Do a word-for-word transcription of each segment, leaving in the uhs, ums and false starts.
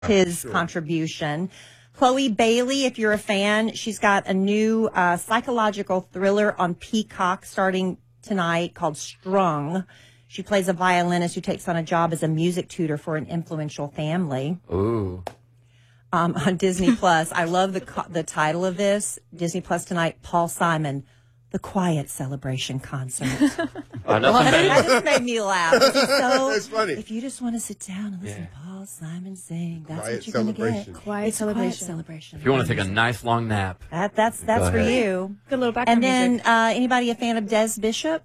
his sure. contribution. Chloe Bailey, if you're a fan, she's got a new uh, psychological thriller on Peacock starting tonight called Strung. She plays a violinist who takes on a job as a music tutor for an influential family. Ooh. Um, on Disney Plus, I love the co- the title of this. Disney Plus tonight, Paul Simon, The Quiet Celebration Concert. Oh, nothing that better. just made me laugh. It's so, That's funny. If you just want to sit down and listen Yeah. to Paul Simon sing, that's Quiet what you're going to celebration. get. Quiet It's a quiet celebration. celebration. If you want to take a nice long nap. That, that's that's Go for ahead. you. Good little background And then, music. uh, anybody a fan of Des Bishop?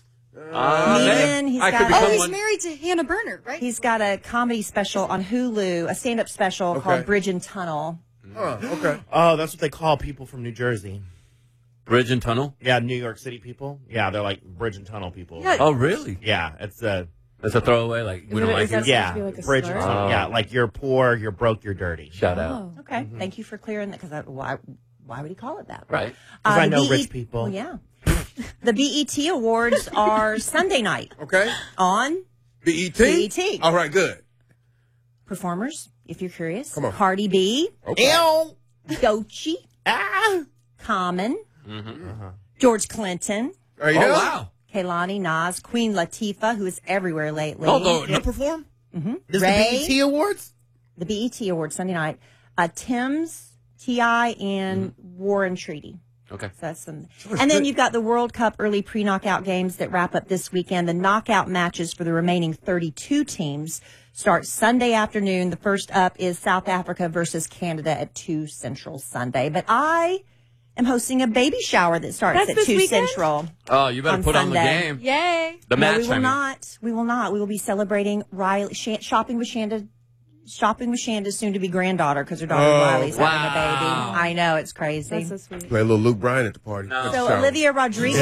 Uh, Comedian, he's I got- could Oh, become Oh, he's one. married to Hannah Berner, right? He's got a comedy special on Hulu, a stand-up special Okay. called Bridge and Tunnel. Oh, okay. Oh, that's what they call people from New Jersey. Bridge and tunnel? Yeah, New York City people. Yeah, they're like bridge and tunnel people. Yeah. Oh, really? Yeah, it's a That's a throwaway? Like, we Is don't it- like is that you? yeah, supposed to be like a bridge slur? and tunnel. Oh. Yeah, like you're poor, you're broke, you're dirty. Shout out. Oh. Okay, thank you for clearing that, because why, why would he call it that? Right. Because Uh, I know the rich B E people. Well, yeah. The B E T Awards are Sunday night Okay. on B E T? B E T. All right, good. performers, if you're curious. Come on. Cardi B, Okay. Ew. Doechii, Ah. Common, Mm-hmm. George Clinton, There you Oh, go. wow. Kehlani, Nas, Queen Latifah, who is everywhere lately. Although, You perform? hmm This Ray, the B E T Awards? the B E T Awards Sunday night. Uh, Tim's, T I, and War and Treaty. Okay. So that's some. And then you've got the World Cup early pre-knockout games that wrap up this weekend. The knockout matches for the remaining thirty-two teams start Sunday afternoon. The first up is South Africa versus Canada at two Central Sunday. But I am hosting a baby shower that starts That's at this two weekend? Central. Oh, you better On put on the Sunday. game. Yay. The No, match, we will I mean. not. We will not. We will be celebrating Riley, Sh- shopping with Shanda, shopping with Shanda's soon-to-be granddaughter because her daughter Oh, Riley's having a wow. baby. I know, it's crazy. That's so sweet. Play a little Luke Bryan at the party. No. At the So shower. Olivia Rodrigo,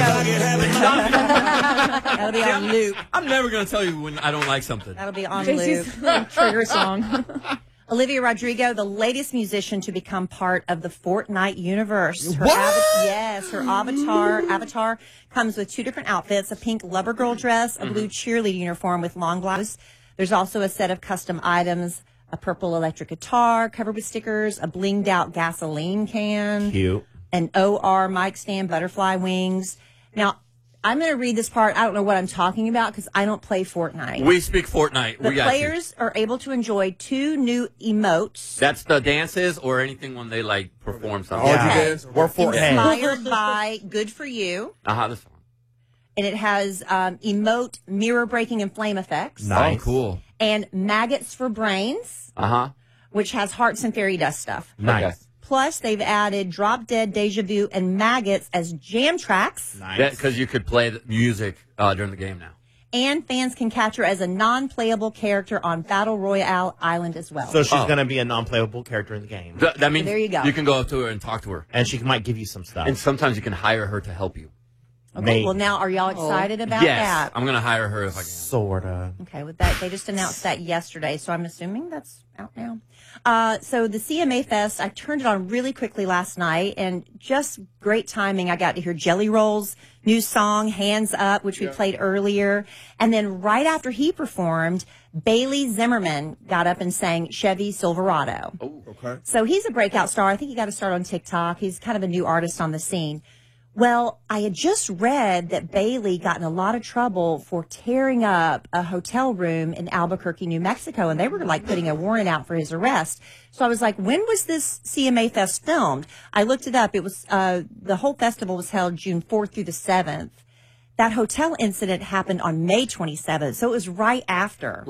that'll be on loop. I'm never going to tell you when I don't like something. That'll be on loop. J C's trigger song. Olivia Rodrigo, the latest musician to become part of the Fortnite universe. Her What? ava- yes, her avatar avatar comes with two different outfits: a pink lover girl dress, a blue cheerleader uniform with long gloves. There's also a set of custom items: a purple electric guitar covered with stickers, a blinged out gasoline can, Cute. an O R mic stand, butterfly wings. Now, I'm going to read this part. I don't know what I'm talking about because I don't play Fortnite. We speak Fortnite. the we got players are able to enjoy two new emotes. you. That's the dances or anything when they like perform something. All you Yeah. dance? Or Fortnite. Inspired by Good For You. Uh-huh, this one. And it has um, emote mirror breaking and flame effects. Nice. Oh, cool. And maggots for brains, Uh-huh. which has hearts and fairy dust stuff. Nice. Okay. Plus, they've added Drop Dead, Deja Vu, and Maggots as jam tracks. Nice. Because you could play the music uh, during the game now. And fans can catch her as a non-playable character on Battle Royale Island as well. So she's Oh. going to be a non-playable character in the game. Th- that means There you go. you can go up to her and talk to her. And she might give you some stuff. And sometimes you can hire her to help you. okay, Maybe. well, now are y'all excited about yes. that? I'm going to hire her if I can. Sorta. Okay, with that, they just announced that yesterday, so I'm assuming that's out now. Uh, so the C M A Fest, I turned it on really quickly last night, and just great timing. I got to hear Jelly Roll's new song, Hands Up, which we played earlier. And then right after he performed, Bailey Zimmerman got up and sang Chevy Silverado. Okay. So he's a breakout star. I think he got to start on TikTok. He's kind of a new artist on the scene. Well, I had just read that Bailey got in a lot of trouble for tearing up a hotel room in Albuquerque, New Mexico, and they were like putting a warrant out for his arrest. So I was like, when was this C M A Fest filmed? I looked it up. It was, uh, the whole festival was held June fourth through the seventh. That hotel incident happened on May twenty-seventh, so it was right after.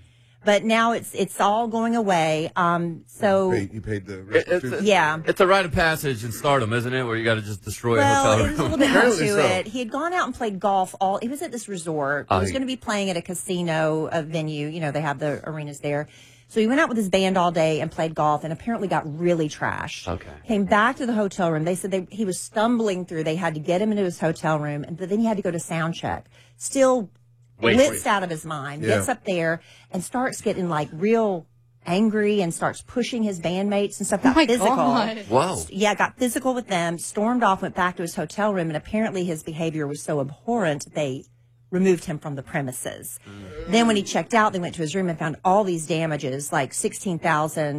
But now it's it's all going away. Um, so You paid, you paid the It- it's, a, yeah. it's a rite of passage in stardom, isn't it? Where you got to just destroy Well, a it hotel was a room. little bit more Apparently to so. it. He had gone out and played golf all. He was at this resort. He Oh, was he- going to be playing at a casino, a venue. You know, they have the arenas there. So he went out with his band all day and played golf, and apparently got really trashed. Okay. Came back to the hotel room. They said they, he was stumbling through. They had to get him into his hotel room, and then he had to go to sound check. Still Wait, blitzed wait. out of his mind. Yeah. Gets up there and starts getting like real angry and starts pushing his bandmates and stuff. Got Oh my physical. God. Whoa. Yeah, got physical with them, stormed off, went back to his hotel room, and apparently his behavior was so abhorrent they removed him from the premises. Then when he checked out, they went to his room and found all these damages, like sixteen thousand